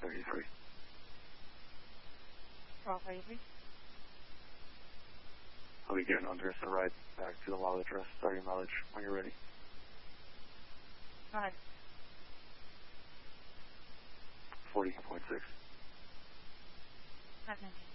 33. 1233. I'll be getting under the ride back to the wild address. Starting mileage when you're ready. Go ahead. 40.6. 519.